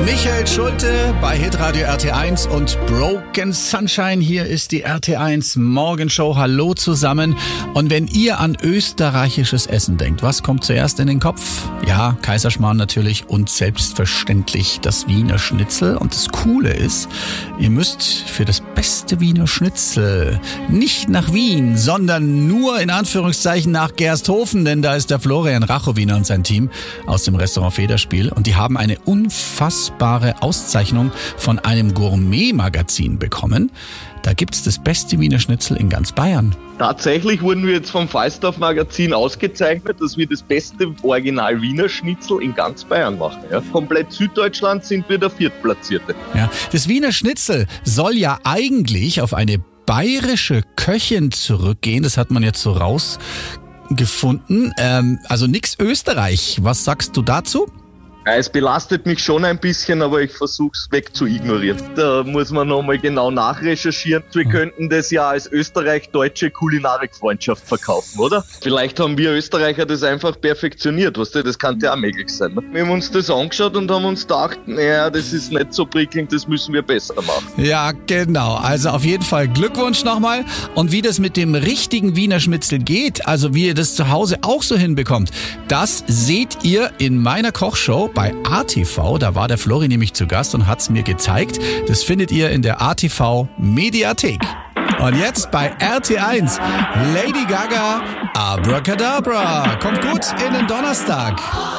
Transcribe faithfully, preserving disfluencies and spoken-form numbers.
Michael Schulte bei Hitradio R T eins und Broken Sunshine. Hier ist die R T eins Morgenshow. Hallo zusammen. Und wenn ihr an österreichisches Essen denkt, was kommt zuerst in den Kopf? Ja, Kaiserschmarrn natürlich und selbstverständlich das Wiener Schnitzel. Und das Coole ist, ihr müsst für das beste Wiener Schnitzel nicht nach Wien, sondern nur in Anführungszeichen nach Gersthofen, denn da ist der Florian Rachowiner und sein Team aus dem Restaurant Federspiel und die haben eine unfassbare Auszeichnung von einem Gourmet-Magazin bekommen. Da gibt's das beste Wiener Schnitzel in ganz Bayern. Tatsächlich wurden wir jetzt vom Falstaff-Magazin ausgezeichnet, dass wir das beste Original Wiener Schnitzel in ganz Bayern machen. Ja. Komplett Süddeutschland sind wir der Viertplatzierte. Ja, das Wiener Schnitzel soll ja eigentlich auf eine bayerische Köchin zurückgehen. Das hat man jetzt so rausgefunden. Ähm, also nix Österreich. Was sagst du dazu? Ja, es belastet mich schon ein bisschen, aber ich versuche es weg zu ignorieren. Da muss man nochmal genau nachrecherchieren. Wir könnten das ja als österreich-deutsche Kulinarikfreundschaft verkaufen, oder? Vielleicht haben wir Österreicher das einfach perfektioniert, weißt du? Das kann ja auch möglich sein. Ne? Wir haben uns das angeschaut und haben uns gedacht, naja, das ist nicht so prickelnd, das müssen wir besser machen. Ja, genau. Also auf jeden Fall Glückwunsch nochmal. Und wie das mit dem richtigen Wiener Schnitzel geht, also wie ihr das zu Hause auch so hinbekommt, das seht ihr in meiner Kochshow bei A T V. Da war der Flori nämlich zu Gast und hat's mir gezeigt. Das findet ihr in der A T V Mediathek. Und jetzt bei R T eins Lady Gaga, Abracadabra. Kommt gut in den Donnerstag.